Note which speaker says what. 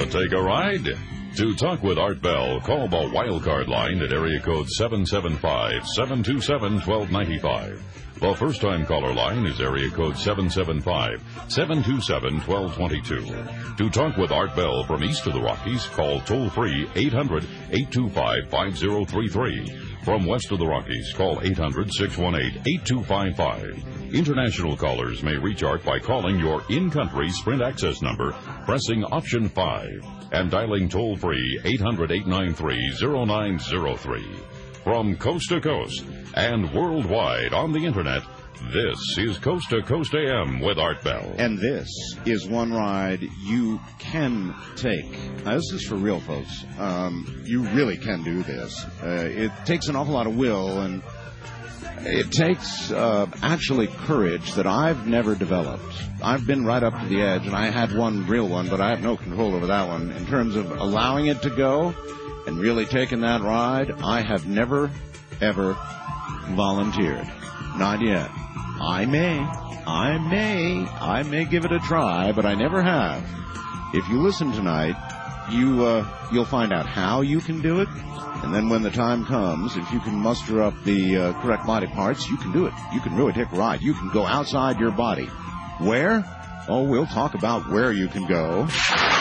Speaker 1: Wanna take a ride? To talk with Art Bell, call the Wildcard line at area code 775-727-1295. The first-time caller line is area code 775-727-1222. To talk with Art Bell from east of the Rockies, call toll-free 800-825-5033. From west of the Rockies, call 800-618-8255. International callers may reach Art by calling your in-country Sprint access number, pressing option 5, and dialing toll-free 800-893-0903. From coast to coast and worldwide on the Internet, this is Coast to Coast AM with Art Bell.
Speaker 2: And this is one ride you can take. Now, this is for real, folks. You really can do this. It takes an awful lot of will, and it takes actually courage that I've never developed. I've been right up to the edge, and I had one real one, but I have no control over that one. In terms of allowing it to go and really taking that ride, I have never, ever volunteered. Not yet. I may give it a try, but I never have. If you listen tonight, you'll find out how you can do it. And then when the time comes, if you can muster up the correct body parts, you can do it. You can really take a ride. You can go outside your body. Where? Oh, we'll talk about where you can go